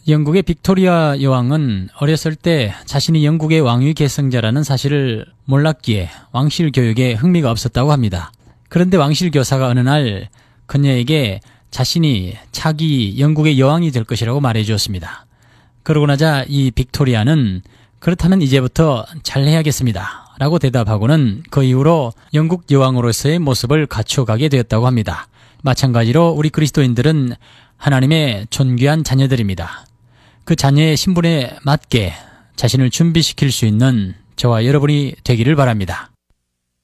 영국의 빅토리아 여왕은 어렸을 때 자신이 영국의 왕위 계승자라는 사실을 몰랐기에 왕실 교육에 흥미가 없었다고 합니다. 그런데 왕실 교사가 어느 날 그녀에게 자신이 차기 영국의 여왕이 될 것이라고 말해 주었습니다. 그러고 나자 이 빅토리아는 그렇다면 이제부터 잘해야겠습니다 라고 대답하고는 그 이후로 영국 여왕으로서의 모습을 갖춰가게 되었다고 합니다. 마찬가지로 우리 그리스도인들은 하나님의 존귀한 자녀들입니다. 그 자녀의 신분에 맞게 자신을 준비시킬 수 있는 저와 여러분이 되기를 바랍니다.